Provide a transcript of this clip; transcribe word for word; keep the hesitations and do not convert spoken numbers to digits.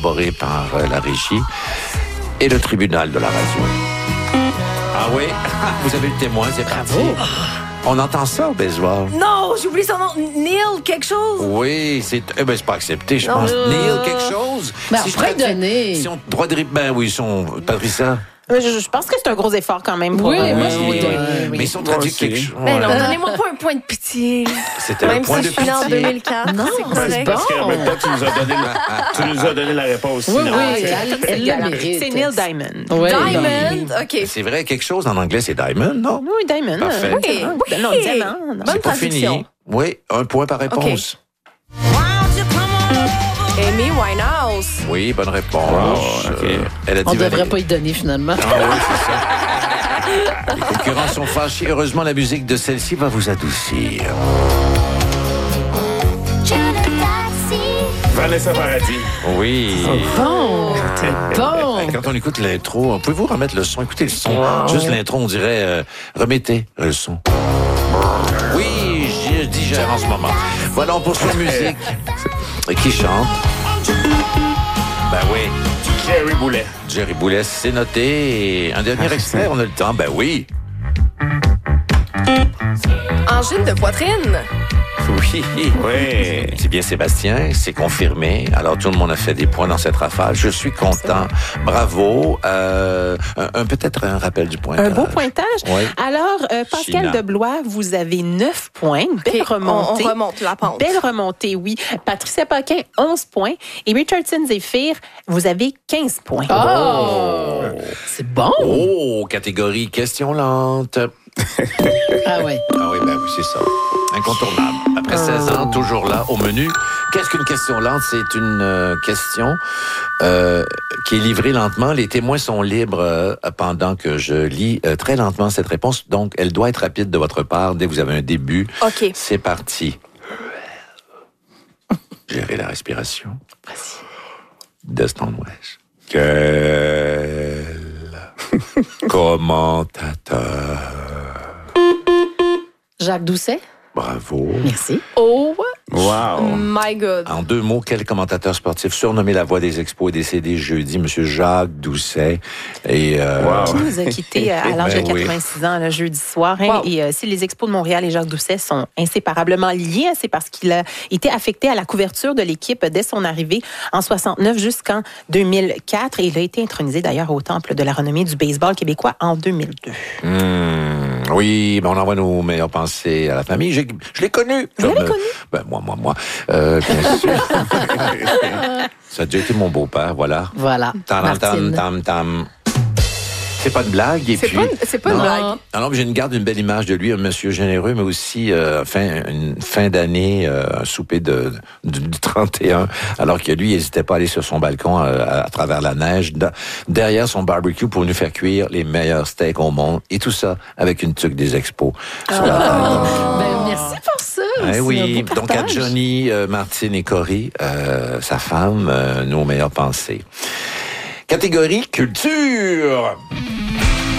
corroboré par euh, la régie et le tribunal de la radio. Ah oui, vous avez le témoin, c'est parti. On entend ça au baseball. Non, j'ai oublié son nom. Neil quelque chose. Oui, c'est eh ben, c'est pas accepté, je Non. pense. Neil quelque chose. Ben, si on pourrait traduis- donner. Si on droit de ben oui, son Patricia. Je, je pense que c'est un gros effort quand même. Pour, Oui, euh, moi, je vous oui, donne. oui, oui. Mais si on traduit aussi. quelque chose. Ben non, Ouais. donnez-moi pas un point de pitié. C'était Même le point si de je suis née en pitié. deux mille quatre, Non, c'est c'est correct. bon. Parce qu'en même temps, tu nous as donné la, tu nous as donné la réponse. Oui, sinon. oui, C'est elle, elle le galant. mérite. C'est Neil Diamond. Ouais, Diamond, OK. C'est vrai, quelque chose en anglais, c'est diamond, non? Oui, Diamond. Parfait. euh, Oui, diamant. oui. Non, diamant. non. Bonne C'est pas traduction. fini. Oui, un point par réponse. Amy Winehouse. Oui, bonne réponse. Wow, ok. Euh, elle a dit On devrait Valérie. pas y donner, finalement. Ah oui, c'est ça. Les concurrents sont fâchés. Heureusement, la musique de celle-ci va vous adoucir. Vanessa Paradis. Oui. Bon, c'est bon. Quand on écoute l'intro, pouvez-vous remettre le son? Écoutez le son. Juste l'intro, on dirait euh, remettez le son. Oui, je digère en ce moment. Voilà, on poursuit la musique. Qui chante? Ben oui, Jerry Boulet. Jerry Boulet, c'est noté. Et un dernier extrait, on a le temps. Ben oui. Angine de poitrine. Oui. Oui. C'est bien Sébastien, c'est confirmé. Alors tout le monde a fait des points dans cette rafale. Je suis content. Bravo. Euh, un, un- peut-être un rappel du pointage. Un beau pointage. Oui. Alors, euh, Pascal China. Deblois, vous avez neuf points. Belle OK, on, on remontée. remonte la pente. Belle remontée, oui. Patricia Paquin, onze points. Et Richardson Zephyr, vous avez quinze points. Oh! C'est bon. Oh, catégorie question lente. Ah ouais. Ah oui, ben oui, c'est ça. Incontournable. Après seize ans, toujours là, au menu. Qu'est-ce qu'une question lente? C'est une euh, question euh, qui est livrée lentement. Les témoins sont libres euh, pendant que je lis euh, très lentement cette réponse. Donc, elle doit être rapide de votre part dès que vous avez un début. OK. C'est parti. Gérez la respiration. De Stonewest. Quel commentateur. Jacques Doucet. Bravo. Merci. Oh Wow. my God. En deux mots, quel commentateur sportif surnommé la voix des expos est décédé jeudi, Monsieur Jacques Doucet. Et euh, Wow. Qui nous a quittés à l'âge Ben de oui. quatre-vingt-six ans, le jeudi soir. hein. Wow. Et euh, si les Expos de Montréal et Jacques Doucet sont inséparablement liés, hein, c'est parce qu'il a été affecté à la couverture de l'équipe dès son arrivée en soixante-neuf jusqu'en deux mille quatre. Et il a été intronisé d'ailleurs au Temple de la renommée du baseball québécois en deux mille deux. hmm, oui, ben on envoie nos meilleures pensées à la famille. J'ai- je l'ai connu. Vous l'avez Comme, connu? euh, Ben moi, moi, moi. Euh, bien sûr. Ça a déjà été mon beau-père, voilà. Voilà. Tam, tam, Martine. tam, tam. C'est pas une blague. Et C'est puis, pas, une- c'est pas une Non. blague. Alors, j'ai une garde une belle image de lui, un monsieur généreux, mais aussi euh, fin, une fin d'année, euh, un souper de, de- du trente et un, alors que lui, il n'hésitait pas à aller sur son balcon euh, à, à travers la neige, da- derrière son barbecue pour nous faire cuire les meilleurs steaks au monde, et tout ça avec une tuque des expos sur la table. Ben, merci pour ça. Eh C'est oui, un beau donc à partage. Johnny, euh, Martine et Cory, euh, sa femme, euh, nos meilleures pensées. Catégorie culture.